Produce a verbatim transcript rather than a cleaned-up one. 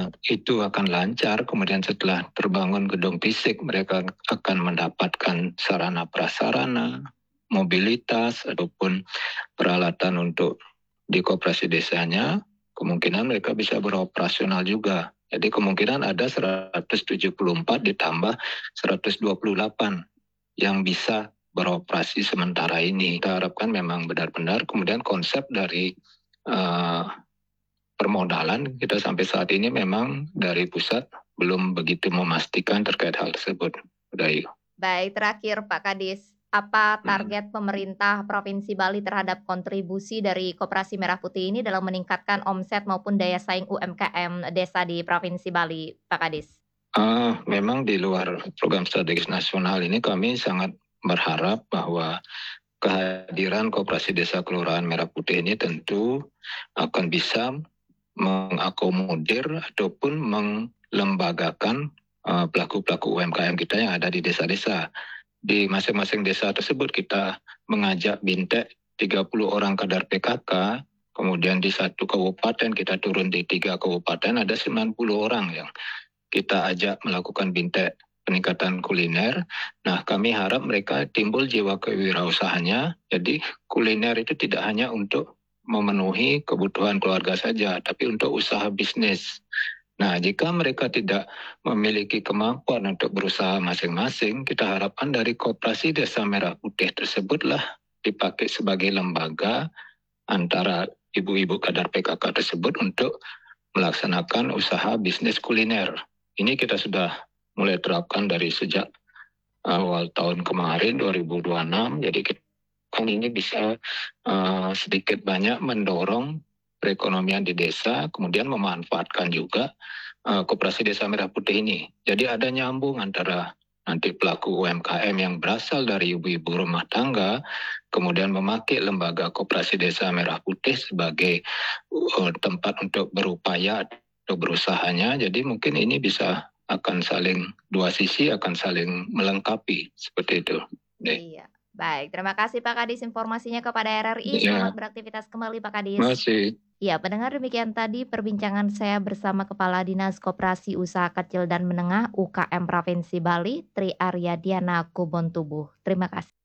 itu akan lancar, kemudian setelah terbangun gedung fisik, mereka akan mendapatkan sarana prasarana, mobilitas, ataupun peralatan untuk di koperasi desanya, kemungkinan mereka bisa beroperasional juga. Jadi kemungkinan ada seratus tujuh puluh empat ditambah seratus dua puluh delapan yang bisa beroperasi sementara ini. Kita harapkan memang benar-benar kemudian konsep dari uh, permodalan kita sampai saat ini memang dari pusat belum begitu memastikan terkait hal tersebut. Udayu. Baik, terakhir Pak Kadis, apa target pemerintah Provinsi Bali terhadap kontribusi dari Koperasi Merah Putih ini dalam meningkatkan omset maupun daya saing U M K M desa di Provinsi Bali, Pak Kadis? Uh, memang di luar program strategis nasional ini kami sangat berharap bahwa kehadiran Koperasi Desa Kelurahan Merah Putih ini tentu akan bisa mengakomodir ataupun melembagakan uh, pelaku-pelaku U M K M kita yang ada di desa-desa. Di masing-masing desa tersebut kita mengajak bintek tiga puluh orang kadar P K K, kemudian di satu kabupaten kita turun di tiga kabupaten ada sembilan puluh orang yang kita ajak melakukan bintek peningkatan kuliner. Nah, kami harap mereka timbul jiwa kewirausahaannya. Jadi kuliner itu tidak hanya untuk memenuhi kebutuhan keluarga saja, tapi untuk usaha bisnis. Nah, jika mereka tidak memiliki kemampuan untuk berusaha masing-masing, kita harapkan dari Koperasi Desa Merah Putih tersebutlah dipakai sebagai lembaga antara ibu-ibu kadar P K K tersebut untuk melaksanakan usaha bisnis kuliner. Ini kita sudah mulai terapkan dari sejak awal tahun kemarin dua ribu dua puluh enam, jadi kita kan ini bisa uh, sedikit banyak mendorong perekonomian di desa, kemudian memanfaatkan juga uh, Koperasi Desa Merah Putih ini. Jadi ada nyambung antara nanti pelaku U M K M yang berasal dari ibu-ibu rumah tangga, kemudian memakai lembaga Koperasi Desa Merah Putih sebagai uh, tempat untuk berupaya atau berusahanya. Jadi mungkin ini bisa akan saling, dua sisi akan saling melengkapi, seperti itu. Iya. Baik, terima kasih Pak Kadis informasinya kepada R R I. Ya. Selamat beraktivitas kembali Pak Kadis. Masih. Ya, pendengar, demikian tadi perbincangan saya bersama Kepala Dinas Koperasi Usaha Kecil dan Menengah U K M Provinsi Bali, Tri Arya Diana Kubontubuh. Terima kasih.